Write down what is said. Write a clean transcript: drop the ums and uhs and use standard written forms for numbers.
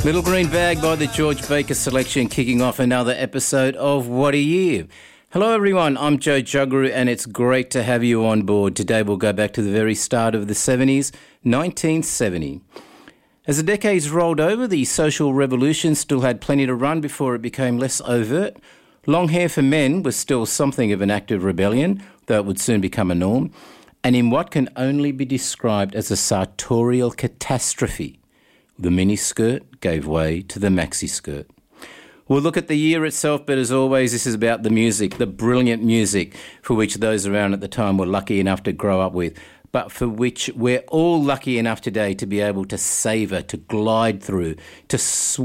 Little Green Bag by the George Baker Selection, kicking off another episode of What a Year. Hello everyone, I'm Joe Juggeroo and it's great to have you on board. Today we'll go back to the very start of the 70s, 1970. As the decades rolled over, the social revolution still had plenty to run before it became less overt. Long hair for men was still something of an act of rebellion, though it would soon become a norm. And in what can only be described as a sartorial catastrophe, the miniskirt gave way to the maxi skirt. We'll look at the year itself, but as always, this is about the music, the brilliant music for which those around at the time were lucky enough to grow up with, but for which we're all lucky enough today to be able to savour, to glide through, to